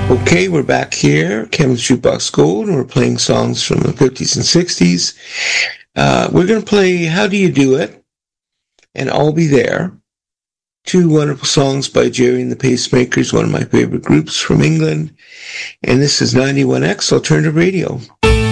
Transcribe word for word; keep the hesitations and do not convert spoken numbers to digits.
Okay, we're back here, Kevin's Jukebox Gold, and we're playing songs from the fifties and sixties. Uh, we're going to play How Do You Do It? And I'll Be There. Two wonderful songs by Jerry and the Pacemakers, one of my favorite groups from England. And this is ninety-one X Alternative Radio.